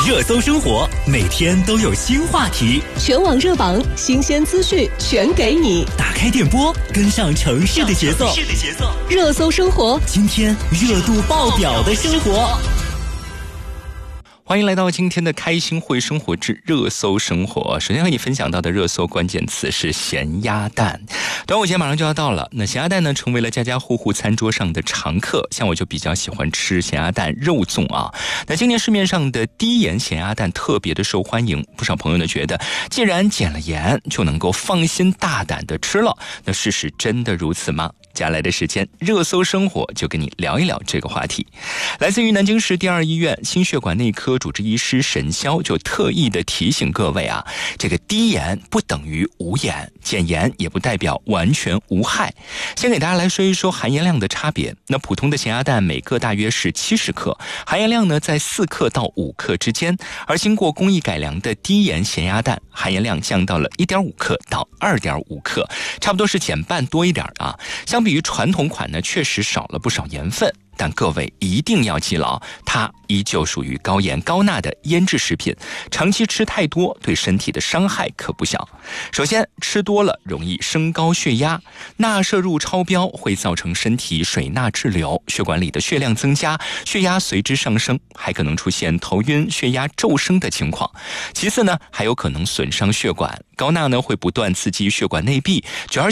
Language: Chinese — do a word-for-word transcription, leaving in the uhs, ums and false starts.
热搜生活，每天都有新话题， 全网热榜，新鲜资讯全给你。 打开电波，跟上城市的节奏。城市的节奏， 热搜生活， 今天热度爆表的生活。欢迎来到今天的开心会生活之热搜生活。首先和你分享到的热搜关键词是咸鸭蛋。端午节马上就要到了，那咸鸭蛋呢成为了家家户户餐桌上的常客。像我就比较喜欢吃咸鸭蛋肉粽啊。那今年市面上的低盐咸鸭蛋特别的受欢迎，不少朋友呢觉得，既然减了盐，就能够放心大胆的吃了。那事实真的如此吗？接下来的时间，热搜生活就跟你聊一聊这个话题。来自于南京市第二医院心血管内科主治医师沈潇就特意的提醒各位啊，这个低盐不等于无盐，减盐也不代表完全无害。先给大家来说一说含盐量的差别。那普通的咸鸭蛋每个大约是七十克，含盐量呢在四克到五克之间，而经过工艺改良的低盐咸鸭蛋含盐量降到了 一点五克到二点五克，差不多是减半多一点啊。相比于传统款呢，确实少了不少盐分，但各位一定要记牢，它依旧属于高盐高钠的腌制食品，长期吃太多对身体的伤害可不小。首先，吃多了容易升高血压，钠摄入超标会造成身体水钠滞留，血管里的血量增加，血压随之上升，还可能出现头晕、血压骤升的情况。其次呢，还有可能损伤血管，高钠呢会不断刺激血管内壁，久而